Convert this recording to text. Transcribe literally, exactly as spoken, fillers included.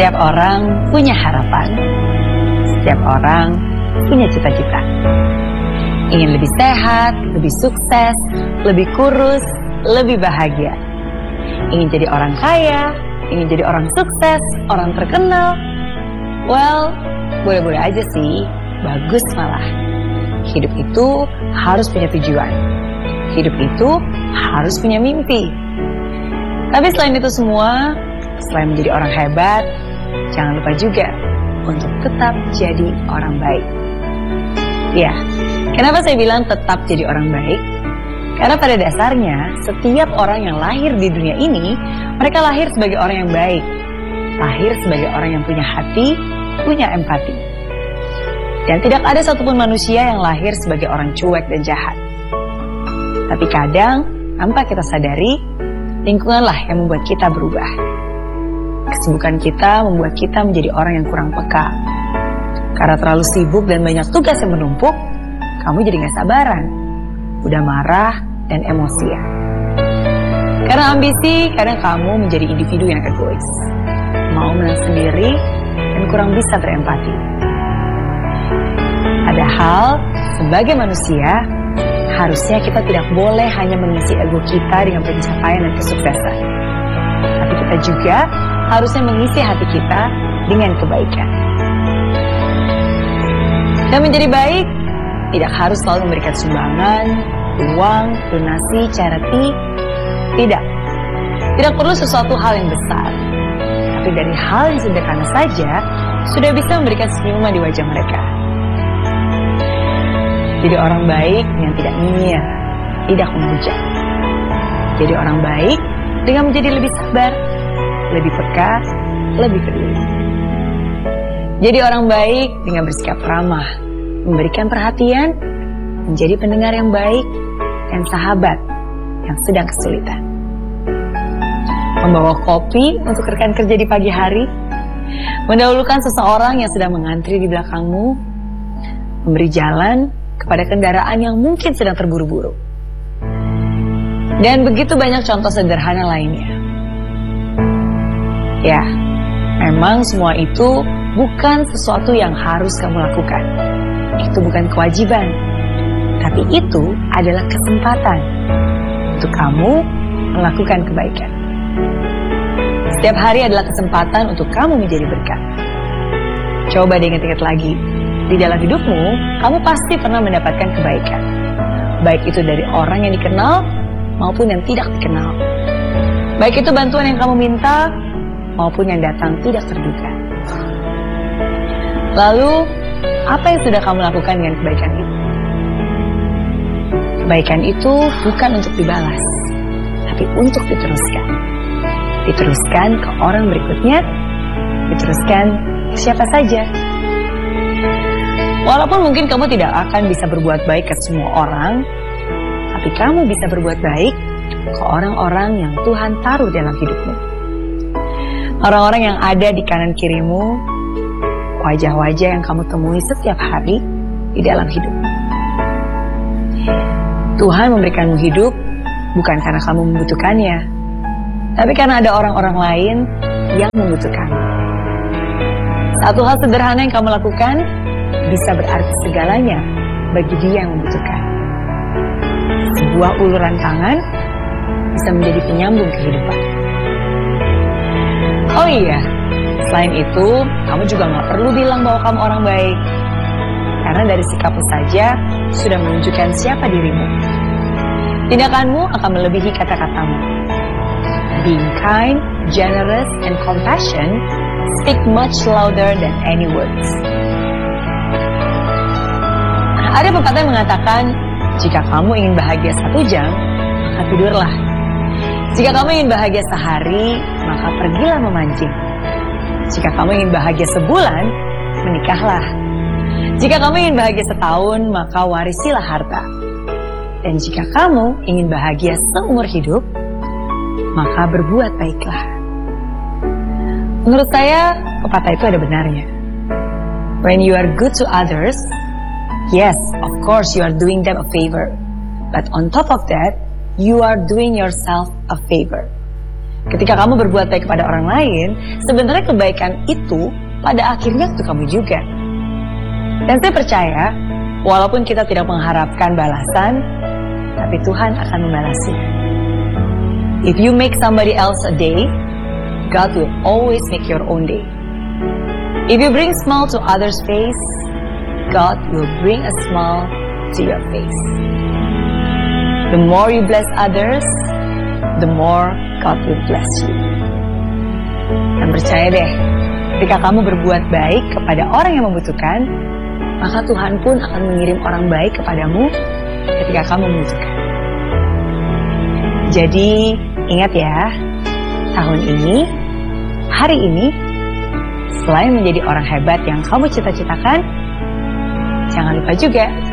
Setiap orang punya harapan. Setiap orang punya cita-cita. Ingin lebih sehat, lebih sukses, lebih kurus, lebih bahagia. Ingin jadi orang kaya, ingin jadi orang sukses, orang terkenal. Well, boleh-boleh aja sih, bagus malah. Hidup itu harus punya tujuan. Hidup itu harus punya mimpi. Tapi selain itu semua, selain menjadi orang hebat, jangan lupa juga untuk tetap jadi orang baik. Ya, kenapa saya bilang tetap jadi orang baik? Karena pada dasarnya, setiap orang yang lahir di dunia ini, mereka lahir sebagai orang yang baik. Lahir sebagai orang yang punya hati, punya empati. Dan tidak ada satupun manusia yang lahir sebagai orang cuek dan jahat. Tapi kadang, tanpa kita sadari, lingkunganlah yang membuat kita berubah. Kesibukan kita membuat kita menjadi orang yang kurang peka. Karena terlalu sibuk dan banyak tugas yang menumpuk, kamu jadi gak sabaran, udah marah dan emosian. Karena ambisi, kadang kamu menjadi individu yang egois, mau menang sendiri dan kurang bisa berempati. Padahal, sebagai manusia, harusnya kita tidak boleh hanya mengisi ego kita dengan pencapaian dan kesuksesan. Tapi kita juga harusnya mengisi hati kita dengan kebaikan. Dan menjadi baik, tidak harus selalu memberikan sumbangan, uang, donasi, charity. Tidak. Tidak perlu sesuatu hal yang besar. Tapi dari hal yang sederhana saja, sudah bisa memberikan senyuman di wajah mereka. Jadi orang baik yang tidak nyinyir, tidak menghujat. Jadi orang baik dengan menjadi lebih sabar, lebih peka, lebih peduli. Jadi orang baik dengan bersikap ramah, memberikan perhatian, menjadi pendengar yang baik, dan sahabat yang sedang kesulitan. Membawa kopi untuk rekan kerja di pagi hari, mendahulukan seseorang yang sedang mengantri di belakangmu, memberi jalan kepada kendaraan yang mungkin sedang terburu-buru. Dan begitu banyak contoh sederhana lainnya. Ya, memang semua itu bukan sesuatu yang harus kamu lakukan. Itu bukan kewajiban. Tapi itu adalah kesempatan untuk kamu melakukan kebaikan. Setiap hari adalah kesempatan untuk kamu menjadi berkat. Coba diingat-ingat lagi. Di dalam hidupmu, kamu pasti pernah mendapatkan kebaikan. Baik itu dari orang yang dikenal maupun yang tidak dikenal. Baik itu bantuan yang kamu minta maupun yang datang tidak terduga. Lalu, apa yang sudah kamu lakukan dengan kebaikan itu? Kebaikan itu bukan untuk dibalas, tapi untuk diteruskan. Diteruskan ke orang berikutnya, diteruskan ke siapa saja. Walaupun mungkin kamu tidak akan bisa berbuat baik ke semua orang, tapi kamu bisa berbuat baik ke orang-orang yang Tuhan taruh dalam hidupmu. Orang-orang yang ada di kanan kirimu, wajah-wajah yang kamu temui setiap hari di dalam hidupmu. Tuhan memberikanmu hidup bukan karena kamu membutuhkannya, tapi karena ada orang-orang lain yang membutuhkanmu. Satu hal sederhana yang kamu lakukan bisa berarti segalanya bagi dia yang membutuhkan. Sebuah uluran tangan bisa menjadi penyambung kehidupan. Oh iya, selain itu, kamu juga gak perlu bilang bahwa kamu orang baik. Karena dari sikapmu saja sudah menunjukkan siapa dirimu. Tindakanmu akan melebihi kata-katamu. Being kind, generous, and compassion speak much louder than any words. Ada pepatah yang mengatakan, jika kamu ingin bahagia satu jam, maka tidurlah. Jika kamu ingin bahagia sehari, maka pergilah memancing. Jika kamu ingin bahagia sebulan, menikahlah. Jika kamu ingin bahagia setahun, maka warisilah harta. Dan jika kamu ingin bahagia seumur hidup, maka berbuat baiklah. Menurut saya, pepatah itu ada benarnya. When you are good to others, yes, of course you are doing them a favor. But on top of that, you are doing yourself a favor. Ketika kamu berbuat baik kepada orang lain, sebenarnya kebaikan itu pada akhirnya untuk kamu juga. Dan saya percaya, walaupun kita tidak mengharapkan balasan, tapi Tuhan akan membalasnya. If you make somebody else a day, God will always make your own day. If you bring smile to others' face, God will bring a smile to your face. The more you bless others, the more God will bless you. Dan percaya deh, ketika kamu berbuat baik kepada orang yang membutuhkan, maka Tuhan pun akan mengirim orang baik kepadamu ketika kamu membutuhkan. Jadi, ingat ya, tahun ini, hari ini, selain menjadi orang hebat yang kamu cita-citakan, jangan lupa juga